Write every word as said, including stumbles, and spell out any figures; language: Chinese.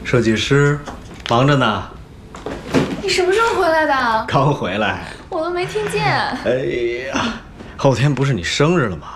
设计师，忙着呢。 你什么时候回来的？ 刚回来。 我都没听见。 哎呀，后天不是你生日了吗？